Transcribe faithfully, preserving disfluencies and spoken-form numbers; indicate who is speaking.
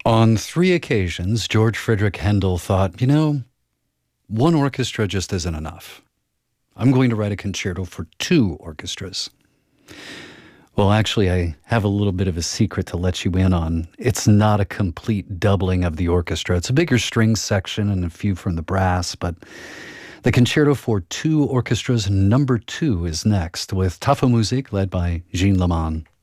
Speaker 1: On three occasions, George Friedrich Handel thought, you know, one orchestra just isn't enough. I'm going to write a concerto for two orchestras. Well, actually, I have a little bit of a secret to let you in on. It's not a complete doubling of the orchestra. It's a bigger string section and a few from the brass, but the concerto for two orchestras number two is next, with Tafelmusik led by Jean Leman.